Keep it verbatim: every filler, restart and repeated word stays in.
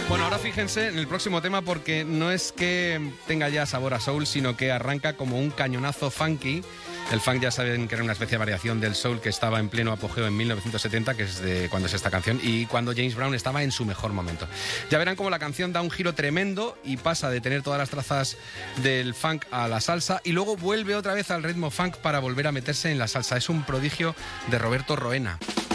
Bueno, ahora fíjense en el próximo tema porque no es que tenga ya sabor a soul, sino que arranca como un cañonazo funky. El funk ya saben que era una especie de variación del soul que estaba en pleno apogeo en mil novecientos setenta, que es de cuando es esta canción, y cuando James Brown estaba en su mejor momento. Ya verán cómo la canción da un giro tremendo y pasa de tener todas las trazas del funk a la salsa y luego vuelve otra vez al ritmo funk para volver a meterse en la salsa. Es un prodigio de Roberto Roena.